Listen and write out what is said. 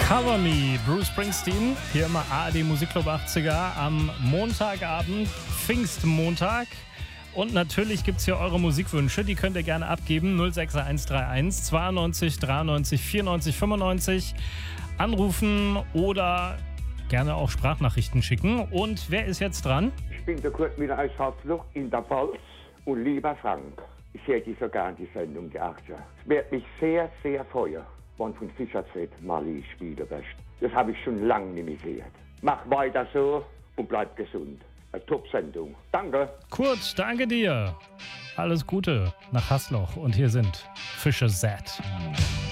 Cover Me, Bruce Springsteen, hier immer ARD Musikclub 80er am Montagabend, Pfingstmontag. Und natürlich gibt es hier eure Musikwünsche, die könnt ihr gerne abgeben, 06131 92 93 94 95, anrufen oder gerne auch Sprachnachrichten schicken. Und wer ist jetzt dran? Ich bin der Kurt Müller aus Harzloch in der Pfalz und lieber Frank, ich hätte so gern die Sendung der 80er. Es wird mich sehr, sehr freuen, wenn von Fischerzeit mal spielen wirst. Das habe ich schon lange nicht mehr gehört. Mach weiter so und bleib gesund. Eine Top-Sendung. Danke. Kurt, danke dir. Alles Gute nach Hasloch. Und hier sind Fische Z.